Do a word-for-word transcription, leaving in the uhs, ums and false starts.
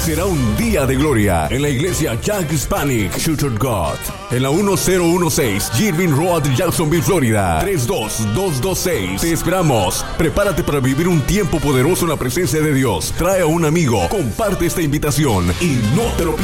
Será un día de gloria en la iglesia Jack Hispanic Church of God, en la uno cero uno seis Girvin Road, Jacksonville, Florida, tres dos dos dos seis. Te esperamos. Prepárate para vivir un tiempo poderoso en la presencia de Dios. Trae a un amigo, comparte esta invitación y no te lo pierdas.